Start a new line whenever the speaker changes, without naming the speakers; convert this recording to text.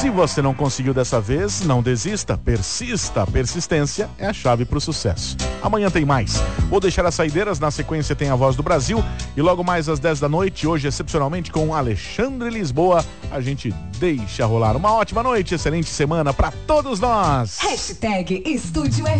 Se você não conseguiu dessa vez, não desista, persista. A persistência é a chave para o sucesso. Amanhã tem mais. Vou deixar as saideiras, na sequência tem a Voz do Brasil e logo mais às 10 da noite, hoje excepcionalmente com Alexandre Lisboa, a gente deixa rolar. Uma ótima noite, excelente semana para todos nós.
#Estúdio